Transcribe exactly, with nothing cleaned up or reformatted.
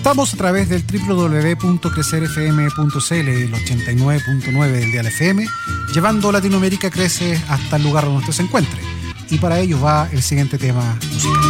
Estamos a través del doble u doble u doble u punto crecer f m punto c l y el ochenta y nueve punto nueve del dial F M, llevando Latinoamérica Crece hasta el lugar donde usted se encuentre. Y para ello va el siguiente tema musical.